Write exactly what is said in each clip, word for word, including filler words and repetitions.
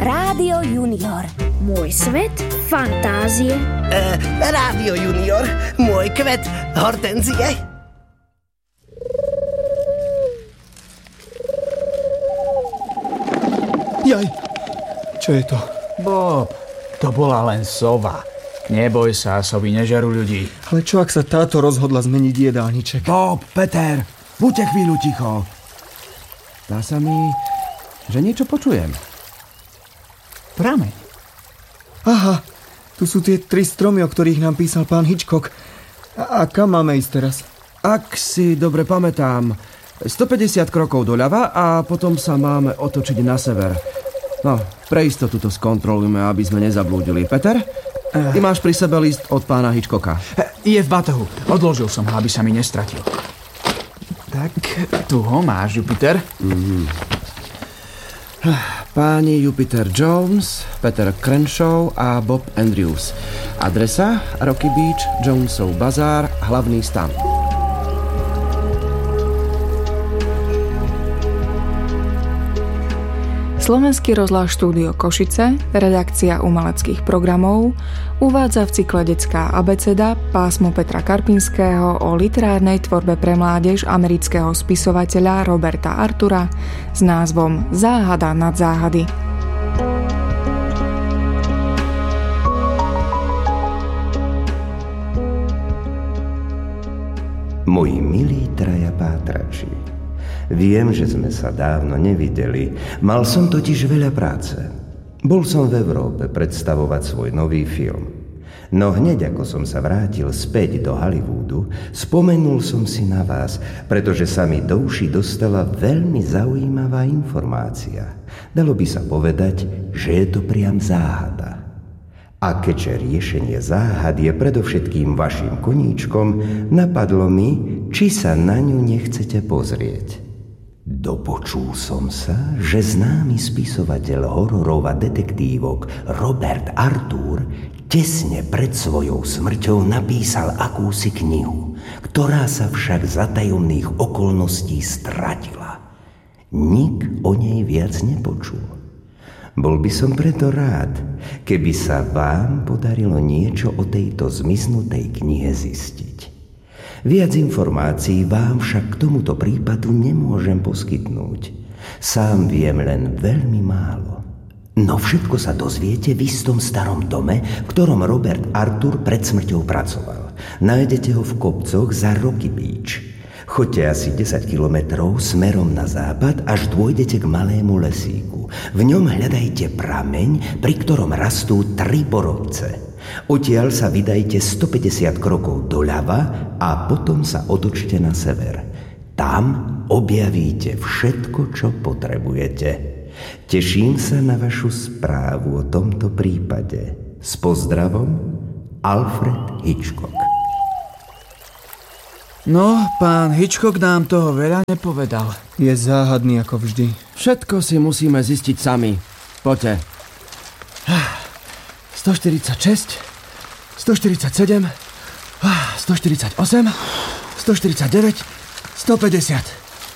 Rádio Junior. Môj svet fantázie. E, Rádio Junior. Môj kvet hortenzie. Jaj, čo je to? Bob, to bola len sova. Neboj sa, sovy nežerú ľudí. Ale čo ak sa táto rozhodla zmeniť jedálniček? Bob, Peter, buďte chvíľu ticho. Zdá sa mi, že niečo počujem. Prameň. Aha, tu sú tie tri stromy, o ktorých nám písal pán Hitchcock. A, a kam máme ísť teraz? Ak si dobre pamätám, stopäťdesiat krokov doľava a potom sa máme otočiť na sever. No, pre istotu to skontrolujme, aby sme nezablúdili. Peter, uh. ty máš pri sebe list od pána Hitchcocka. Je v batohu. Odložil som ho, aby sa mi nestratil. Tak, tu ho máš, Jupiter. Mm. Páni Jupiter Jones, Peter Crenshaw a Bob Andrews. Adresa Rocky Beach, Jonesov bazár, hlavný stan. Slovenský rozhlas štúdio Košice, redakcia umeleckých programov, uvádza v cykle Detská abeceda pásmo Petra Karpinského o literárnej tvorbe pre mládež amerického spisovateľa Roberta Artura s názvom Záhada nad záhady. Moji milí traja pátrači, viem, že sme sa dávno nevideli. Mal som totiž veľa práce. Bol som v Európe predstavovať svoj nový film. No hneď ako som sa vrátil späť do Hollywoodu, spomenul som si na vás, pretože sa mi do uší dostala veľmi zaujímavá informácia. Dalo by sa povedať, že je to priam záhada. A keďže riešenie záhad je predovšetkým vašim koníčkom, napadlo mi, či sa na ňu nechcete pozrieť. Dopočul som sa, že známy spisovateľ hororov a detektívok Robert Artur tesne pred svojou smrťou napísal akúsi knihu, ktorá sa však za tajomných okolností stratila. Nik o nej viac nepočul. Bol by som preto rád, keby sa vám podarilo niečo o tejto zmiznutej knihe zistiť. Viac informácií vám však k tomuto prípadu nemôžem poskytnúť. Sám viem len veľmi málo. No všetko sa dozviete v istom starom dome, v ktorom Robert Artur pred smrťou pracoval. Nájdete ho v kopcoch za Rocky Beach. Choďte asi desať kilometrov smerom na západ, až dôjdete k malému lesíku. V ňom hľadajte prameň, pri ktorom rastú tri borovce. Odtiaľ sa vydajte stopäťdesiat krokov doľava a potom sa otočte na sever. Tam objavíte všetko, čo potrebujete. Teším sa na vašu správu o tomto prípade. S pozdravom, Alfred Hitchcock. No, pán Hitchcock nám toho veľa nepovedal. Je záhadný ako vždy. Všetko si musíme zistiť sami. Poďte. stoštyridsaťšesť, stoštyridsaťsedem, stoštyridsaťosem, stoštyridsaťdeväť, stopäťdesiat.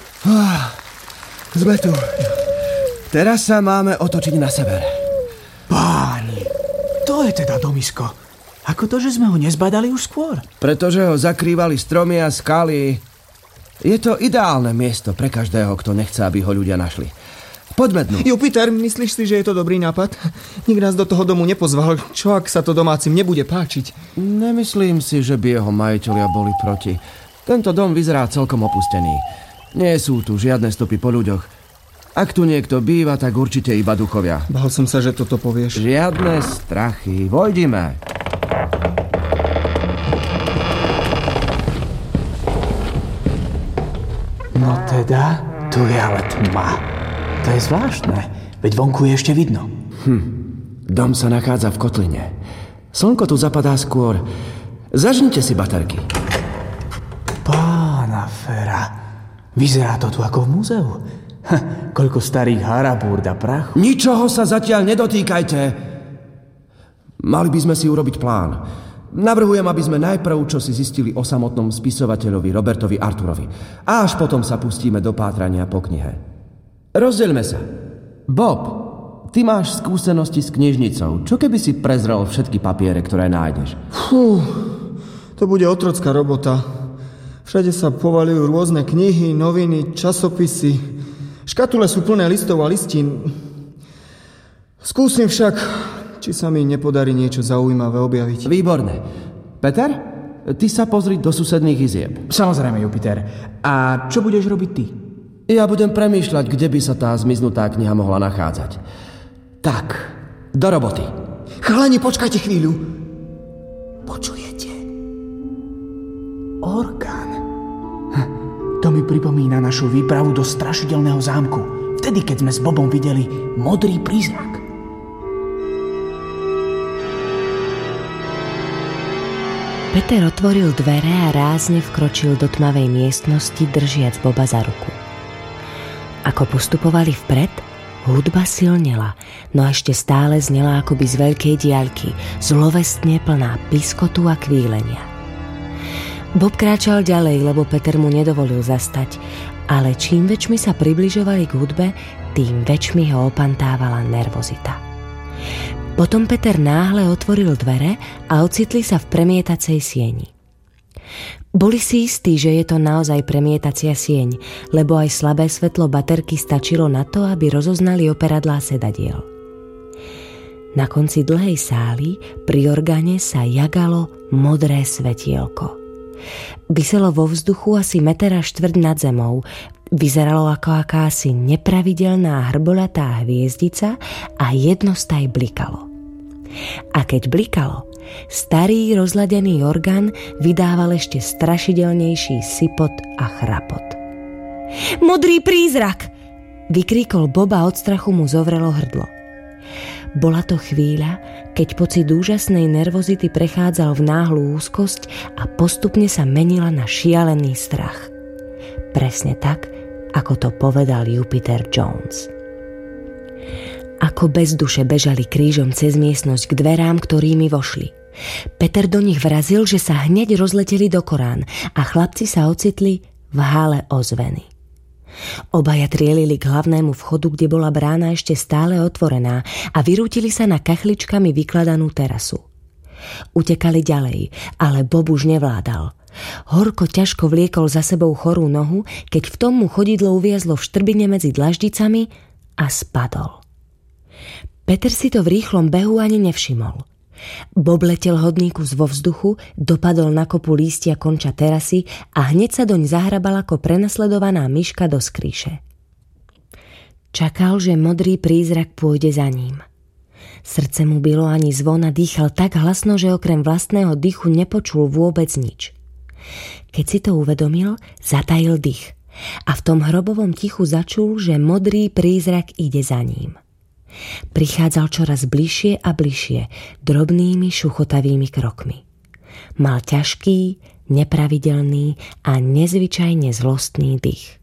Sme tu. Teraz sa máme otočiť na sever. Páni, to je teda domisko. Ako to, že sme ho nezbadali už skôr? Pretože ho zakrývali stromy a skaly. Je to ideálne miesto pre každého, kto nechce, aby ho ľudia našli. Poďme dnu. Jupiter, myslíš si, že je to dobrý nápad? Nik nás do toho domu nepozval. Čo ak sa to domácim nebude páčiť? Nemyslím si, že by jeho majitelia boli proti. Tento dom vyzerá celkom opustený. Nie sú tu žiadne stopy po ľuďoch. Ak tu niekto býva, tak určite iba duchovia. Bál som sa, že toto povieš. Žiadne strachy. Vojdime. No teda, tu je ale tma. To je zvláštne, veď vonku je ešte vidno. Hm, dom sa nachádza v kotline. Slnko tu zapadá skôr. Zažnite si baterky. Pána Fera, vyzerá to tu ako v múzeu. Ha, koľko starých harabúrd a prachu. Ničoho sa zatiaľ nedotýkajte. Mali by sme si urobiť plán. Navrhujem, aby sme najprv čo si zistili o samotnom spisovateľovi Robertovi Arturovi. A až potom sa pustíme do pátrania po knihe. Rozdeľme sa. Bob, ty máš skúsenosti s knižnicou. Čo keby si prezrel všetky papiere, ktoré nájdeš? Fú, to bude otrocká robota. Všade sa povaľujú rôzne knihy, noviny, časopisy. Škatule sú plné listov a listín. Skúsim však, či sa mi nepodarí niečo zaujímavé objaviť. Výborné. Peter, ty sa pozri do susedných izieb. Samozrejme, Jupiter. A čo budeš robiť ty? Ja budem premýšľať, kde by sa tá zmiznutá kniha mohla nachádzať. Tak, do roboty. Chalani, počkajte chvíľu. Počujete? Orgán. Hm, to mi pripomína našu výpravu do strašidelného zámku. Vtedy, keď sme s Bobom videli modrý prízrak. Peter otvoril dvere a rázne vkročil do tmavej miestnosti, držiac Boba za ruku. Ako postupovali vpred, hudba silnela, no ešte stále znela akoby z veľkej diaľky, zlovestne plná piskotu a kvílenia. Bob kráčal ďalej, lebo Peter mu nedovolil zastať, ale čím väčšmi sa približovali k hudbe, tým väčšmi ho opantávala nervozita. Potom Peter náhle otvoril dvere a ocitli sa v premietacej sieni. Boli si istí, že je to naozaj premietacia sieň, lebo aj slabé svetlo baterky stačilo na to, aby rozoznali operadlá sedadiel. Na konci dlhej sály pri orgáne sa jagalo modré svetielko. Viselo vo vzduchu asi meter a štvrť nad zemou, vyzeralo ako akási nepravidelná hrboľatá hviezdica a jednostaj blikalo. A keď blikalo, starý rozladený orgán vydával ešte strašidelnejší sypot a chrapot. Modrý prízrak! Vykríkol Bob a od strachu mu zovrelo hrdlo. Bola to chvíľa, keď pocit úžasnej nervozity prechádzal v náhlu úzkosť a postupne sa menila na šialený strach. Presne tak, ako to povedal Jupiter Jones. Ako bez duše bežali krížom cez miestnosť k dverám, ktorými vošli. Peter do nich vrazil, že sa hneď rozleteli do korán a chlapci sa ocitli v hále ozveny. Obaja trielili k hlavnému vchodu, kde bola brána ešte stále otvorená, a vyrútili sa na kachličkami vykladanú terasu. Utekali ďalej, ale Bob už nevládal. Horko ťažko vliekol za sebou chorú nohu, keď v tom mu chodidlo uviazlo v štrbine medzi dlaždicami a spadol. Peter si to v rýchlom behu ani nevšimol. Bob letel hodníku vo vzduchu, dopadol na kopu lístia konča terasy a hneď sa doň zahrabal ako prenasledovaná myška do skrýše. Čakal, že modrý prízrak pôjde za ním. Srdce mu bylo ani zvon a dýchal tak hlasno, že okrem vlastného dychu nepočul vôbec nič. Keď si to uvedomil, zatajil dých a v tom hrobovom tichu začul, že modrý prízrak ide za ním. Prichádzal čoraz bližšie a bližšie, drobnými šuchotavými krokmi. Mal ťažký, nepravidelný a nezvyčajne zlostný dých.